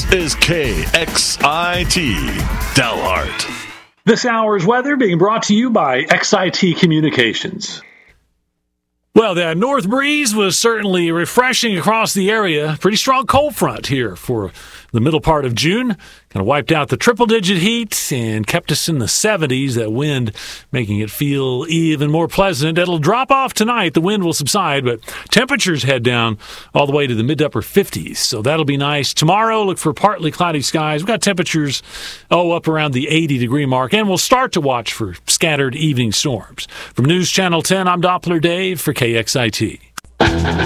This is KXIT Dalhart. This hour's weather being brought to you by XIT Communications. Well, that north breeze was certainly refreshing across the area. Pretty strong cold front here for the middle part of June. Kind of wiped out the triple-digit heat and kept us in the 70s. That wind making it feel even more pleasant. It'll drop off tonight. The wind will subside, but temperatures head down all the way to the mid-upper 50s. So that'll be nice. Tomorrow, look for partly cloudy skies. We've got temperatures, up around the 80-degree mark, and we'll start to watch for scattered evening storms. From News Channel 10, I'm Doppler Dave for KXIT.